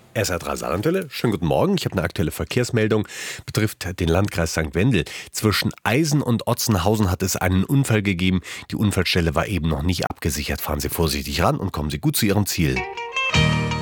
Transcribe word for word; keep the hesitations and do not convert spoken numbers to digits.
S R drei Saarlandwelle, schönen guten Morgen. Ich habe eine aktuelle Verkehrsmeldung, betrifft den Landkreis Sankt Wendel. Zwischen Eisen und Otzenhausen hat es einen Unfall gegeben. Die Unfallstelle war eben noch nicht abgesichert. Fahren Sie vorsichtig ran und kommen Sie gut zu Ihrem Ziel.